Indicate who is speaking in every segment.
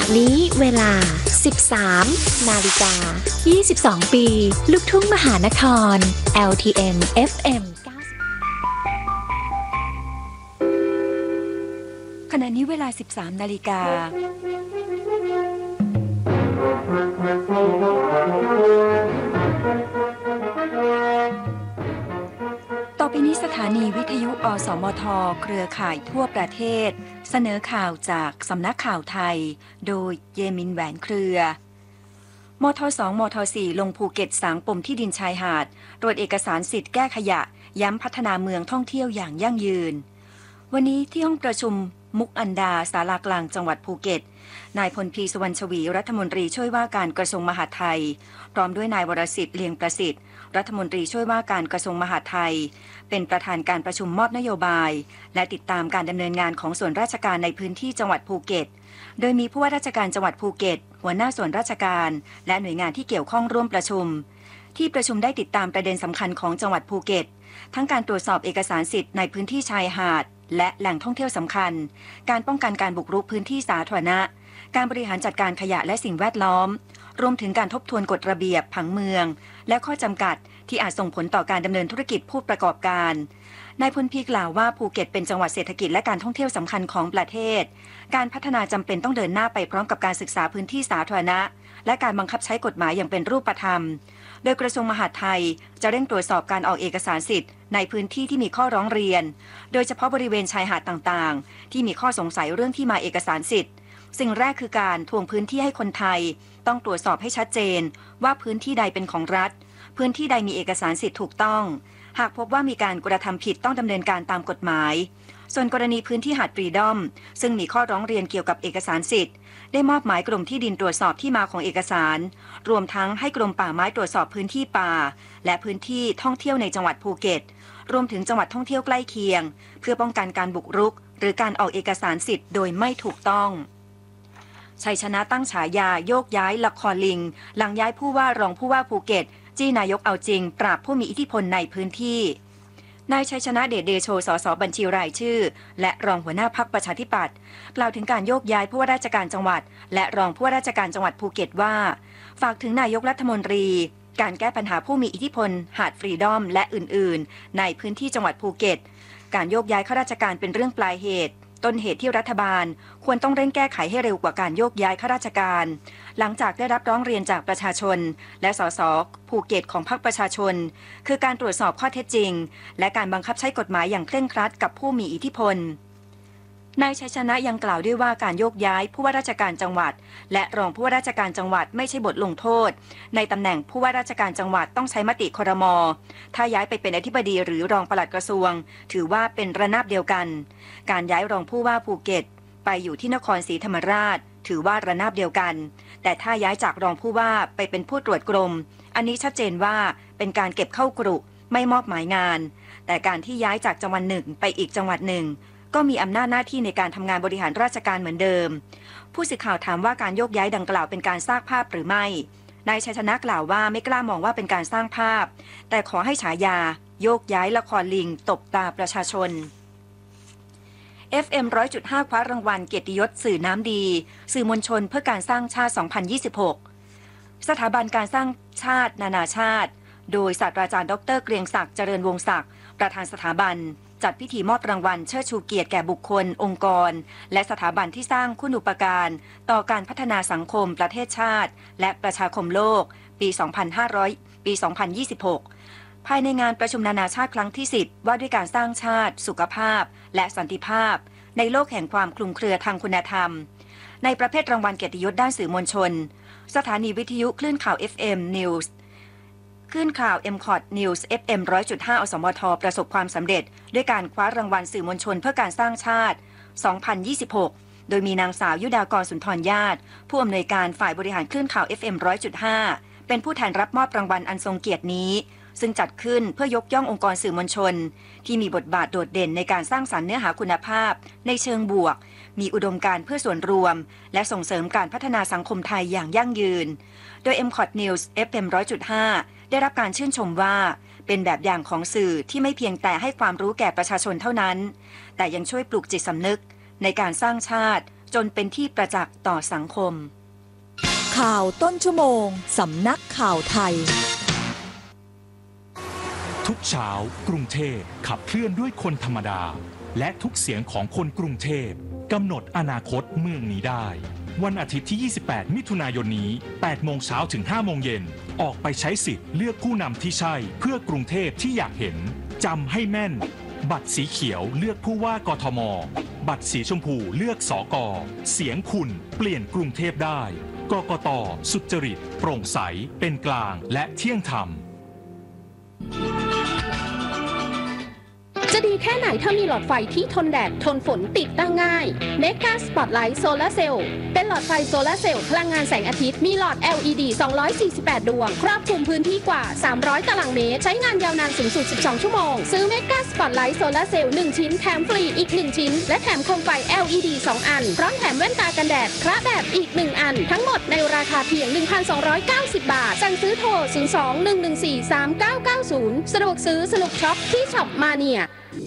Speaker 1: ณนี้เวลา 13 นาฬิกา 22 ปี ลูกทุ่งมหานคร LTN FM
Speaker 2: ขณะนี้เวลา 13 นาฬิกาต่อไปนี้สถานีวิทยุอสมทเครือข่ายทั่วประเทศเสนอข่าวจากสำนักข่าวไทยโดยเยมินแหวนเครือมท2มท4ลงภูเก็ตสางปมที่ดินชายหาดตรวจเอกสารสิทธิ์แก้ขยะย้ำพัฒนาเมืองท่องเที่ยวอย่างยั่งยืนวันนี้ที่ห้องประชุมมุกอันดาศาลากลางจังหวัดภูเก็ตนายพลพีสุวรรณชวีรัฐมนตรีช่วยว่าการกระทรวงมหาดไทยพร้อมด้วยนายวรสิทธิ์เลียงประสิทธิ์รัฐมนตรีช่วยว่าการกระทรวงมหาดไทยเป็นประธานการประชุมมอบนโยบายและติดตามการดำเนินงานของส่วนราชการในพื้นที่จังหวัดภูเก็ตโดยมีผู้ว่าราชการจังหวัดภูเก็ตหัวหน้าส่วนราชการและหน่วยงานที่เกี่ยวข้องร่วมประชุมที่ประชุมได้ติดตามประเด็นสำคัญของจังหวัดภูเก็ตทั้งการตรวจสอบเอกสารสิทธิ์ในพื้นที่ชายหาดและแหล่งท่องเที่ยวสำคัญการป้องกันการบุกรุกพื้นที่สาธารณะการบริหารจัดการขยะและสิ่งแวดล้อมรวมถึงการทบทวนกฎระเบียบผังเมืองและข้อจำกัดที่อาจส่งผลต่อการดำเนินธุรกิจผู้ประกอบการนายพลพีกล่าวว่าภูเก็ตเป็นจังหวัดเศรษฐกิจและการท่องเที่ยวสำคัญของประเทศการพัฒนาจำเป็นต้องเดินหน้าไปพร้อมกับการศึกษาพื้นที่สาธารณะและการบังคับใช้กฎหมายอย่างเป็นรูปธรรมโดยกระทรวงมหาดไทยจะเร่งตรวจสอบการออกเอกสารสิทธิ์ในพื้นที่ที่มีข้อร้องเรียนโดยเฉพาะบริเวณชายหาดต่างๆที่มีข้อสงสัยเรื่องที่มาเอกสารสิทธิ์สิ่งแรกคือการทวงพื้นที่ให้คนไทยต้องตรวจสอบให้ชัดเจนว่าพื้นที่ใดเป็นของรัฐพื้นที่ใดมีเอกสารสิทธิ์ถูกต้องหากพบว่ามีการกระทำผิดต้องดำเนินการตามกฎหมายส่วนกรณีพื้นที่หาดฟรีดอมซึ่งมีข้อร้องเรียนเกี่ยวกับเอกสารสิทธิ์ได้มอบหมายกรมที่ดินตรวจสอบที่มาของเอกสารรวมทั้งให้กรมป่าไม้ตรวจสอบพื้นที่ป่าและพื้นที่ท่องเที่ยวในจังหวัดภูเก็ตรวมถึงจังหวัดท่องเที่ยวใกล้เคียงเพื่อป้องกันการบุกรุกหรือการออกเอกสารสิทธิ์โดยไม่ถูกต้องชัยชนะตั้งฉายาโยกย้ายละครลิงหลังย้ายผู้ว่ารองผู้ว่าภูเก็ตจี้นายกเอาจริงปราบผู้มีอิทธิพลในพื้นที่นายชัยชนะเดชเดโชสสบัญชีรายชื่อและรองหัวหน้าพรรคประชาธิปัตย์กล่าวถึงการโยกย้ายผู้ว่าราชการจังหวัดและรองผู้ว่าราชการจังหวัดภูเก็ตว่าฝากถึงนายกรัฐมนตรีการแก้ปัญหาผู้มีอิทธิพลหาดฟรีดอมและอื่นๆในพื้นที่จังหวัดภูเก็ตการโยกย้ายข้าราชการเป็นเรื่องปลายเหตุต้นเหตุที่รัฐบาลควรต้องเร่งแก้ไขให้เร็วกว่าการโยกย้ายข้าราชการหลังจากได้รับร้องเรียนจากประชาชนและสสภูเก็ตของพรรคประชาชนคือการตรวจสอบข้อเท็จจริงและการบังคับใช้กฎหมายอย่างเคร่งครัดกับผู้มีอิทธิพลนายชัยชนะยังกล่าวด้วยว่าการโยกย้ายผู้ว่าราชการจังหวัดและรองผู้ว่าราชการจังหวัดไม่ใช่บทลงโทษในตำแหน่งผู้ว่าราชการจังหวัดต้องใช้มติครม.ถ้าย้ายไปเป็นอธิบดีหรือรองปลัดกระทรวงถือว่าเป็นระนาบเดียวกันการย้ายรองผู้ว่าภูเก็ตไปอยู่ที่นครศรีธรรมราชถือว่าระนาบเดียวกันแต่ถ้าย้ายจากรองผู้ว่าไปเป็นผู้ตรวจกรมอันนี้ชัดเจนว่าเป็นการเก็บเข้ากรุไม่มอบหมายงานแต่การที่ย้ายจากจังหวัดหนึ่งไปอีกจังหวัดหนึ่งก็มีอำนาจหน้าที่ในการทำงานบริหารราชการเหมือนเดิมผู้สื่อข่าวถามว่าการโยกย้ายดังกล่าวเป็นการสร้างภาพหรือไม่นายชัยชนะกล่าวว่าไม่กล้ามองว่าเป็นการสร้างภาพแต่ขอให้ฉายาโยกย้ายละครลิงตบตาประชาชน FM 100.5 คว้ารางวัลเกียรติยศสื่อน้ำดีสื่อมวลชนเพื่อการสร้างชาติ 2026 สถาบันการสร้างชาตินานาชาติโดยศาสตราจารย์ดร.เกรียงศักดิ์เจริญวงศ์ศักดิ์ประธานสถาบันจัดพิธีมอบรางวัลเชิดชูเกียรติแก่บุคคลองค์กรและสถาบันที่สร้างคุณูปการต่อการพัฒนาสังคมประเทศชาติและประชาคมโลกปี 2026 ภายในงานประชุมนานาชาติครั้งที่ 10 ว่าด้วยการสร้างชาติสุขภาพและสันติภาพในโลกแห่งความคลุมเครือทางคุณธรรมในประเภทรางวัลเกียรติยศด้านสื่อมวลชนสถานีวิทยุคลื่นข่าว FM Newsคลื่นข่าว MCOT News FM 100.5 อสมทประสบความสำเร็จด้วยการคว้ารางวัลสื่อมวลชนเพื่อการสร้างชาติ 2026 โดยมีนางสาวยุดากรสุนทรญาติผู้อำนวยการฝ่ายบริหารคลื่นข่าว FM 100.5 เป็นผู้แทนรับมอบรางวัลอันทรงเกียรตินี้ซึ่งจัดขึ้นเพื่อยกย่ององค์กรสื่อมวลชนที่มีบทบาทโดดเด่นในการสร้างสรรค์เนื้อหาคุณภาพในเชิงบวกมีอุดมการณ์เพื่อส่วนรวมและส่งเสริมการพัฒนาสังคมไทยอย่างยั่งยืนโดย MCOT News FM 100.5 ได้รับการชื่นชมว่าเป็นแบบอย่างของสื่อที่ไม่เพียงแต่ให้ความรู้แก่ประชาชนเท่านั้นแต่ยังช่วยปลูกจิตสำนึกในการสร้างชาติจนเป็นที่ประจักษ์ต่อสังคม
Speaker 3: ข่าวต้นชั่วโมงสำนักข่าวไทย
Speaker 4: ทุกเช้ากรุงเทพขับเคลื่อนด้วยคนธรรมดาและทุกเสียงของคนกรุงเทพกำหนดอนาคตเมืองนี้ได้วันอาทิตย์ที่ 28 มิถุนายนนี้ 8 โมงเช้าถึง 5 โมงเย็นออกไปใช้สิทธิ์เลือกผู้นำที่ใช่เพื่อกรุงเทพที่อยากเห็นจำให้แม่นบัตรสีเขียวเลือกผู้ว่ากทมบัตรสีชมพูเลือกสก.เสียงคุณเปลี่ยนกรุงเทพได้กกต.สุจริตโปร่งใสเป็นกลางและเที่ยงธรรม
Speaker 5: จะดีแค่ไหนถ้ามีหลอดไฟที่ทนแดดทนฝนติดตั้งง่าย Mega Spotlight Solar Cell เป็นหลอดไฟโซลาร์เซลล์พลังงานแสงอาทิตย์มีหลอด LED 248 ดวงครอบคลุมพื้นที่กว่า 300 ตารางเมตรใช้งานยาวนานสูงสุด 12 ชั่วโมงซื้อ Mega Spotlight Solar Cell 1 ชิ้นแถมฟรีอีก 1 ชิ้นและแถมโคมไฟ LED 2 อันพร้อมแถมแว่นตากันแดดคละแบบอีก 1 อันทั้งหมดในราคาเพียง 1,290 บาทสั่งซื้อโทร 02-114-3990 สะดวกซื้อสนุกช็อปที่ช็อปมาเนีย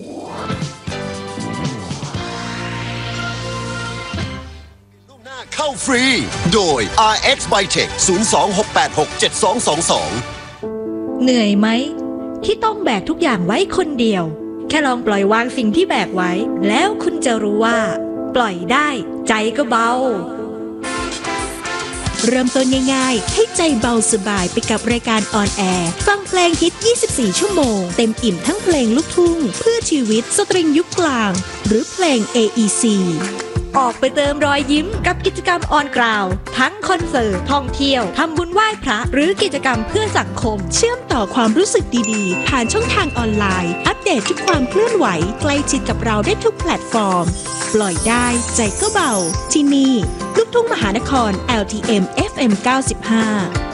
Speaker 6: เข้าฟรีโดย RX Bytech 02-686-7222
Speaker 7: เหนื่อยไหมที่ต้องแบกทุกอย่างไว้คนเดียวแค่ลองปล่อยวางสิ่งที่แบกไว้แล้วคุณจะรู้ว่าปล่อยได้ใจก็เบาเริ่มต้นง่ายๆให้ใจเบาสบายไปกับรายการออนแอร์ฟังเพลงฮิต 24 ชั่วโมงเต็มอิ่มทั้งเพลงลูกทุ่งเพื่อชีวิตสตริงยุคกลางหรือเพลง AECออกไปเติมรอยยิ้มกับกิจกรรมออนกราวทั้งคอนเสิร์ตท่องเที่ยวทำบุญไหว้พระหรือกิจกรรมเพื่อสังคมเชื่อมต่อความรู้สึกดีๆผ่านช่องทางออนไลน์อัปเดตทุกความเคลื่อนไหวใกล้ชิดกับเราได้ทุกแพลตฟอร์มปล่อยได้ใจก็เบาที่นี่ลูกทุ่งมหานคร LTM FM 95